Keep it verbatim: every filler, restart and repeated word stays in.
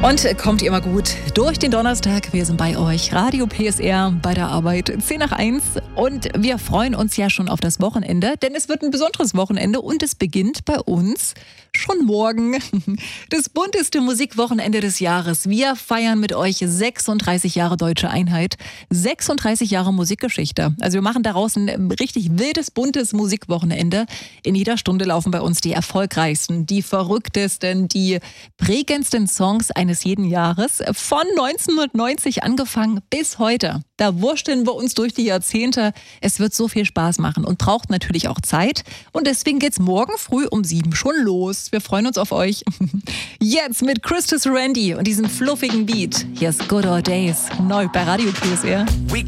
Und kommt ihr mal gut durch den Donnerstag. Wir sind bei euch. Radio P S R bei der Arbeit. zehn nach eins. Und wir freuen uns ja schon auf das Wochenende, denn es wird ein besonderes Wochenende und es beginnt bei uns schon morgen. Das bunteste Musikwochenende des Jahres. Wir feiern mit euch sechsunddreißig Jahre Deutsche Einheit, sechsunddreißig Jahre Musikgeschichte. Also wir machen daraus ein richtig wildes, buntes Musikwochenende. In jeder Stunde laufen bei uns die erfolgreichsten, die verrücktesten, die prägendsten Songs eines jeden Jahres. Von neunzehnhundertneunzig angefangen bis heute. Da wursteln wir uns durch die Jahrzehnte. Es wird so viel Spaß machen und braucht natürlich auch Zeit. Und deswegen geht's morgen früh um sieben schon los. Wir freuen uns auf euch. Jetzt mit Christus Randy und diesem fluffigen Beat. Hier ist Good Old Days. Neu bei Radio P S R.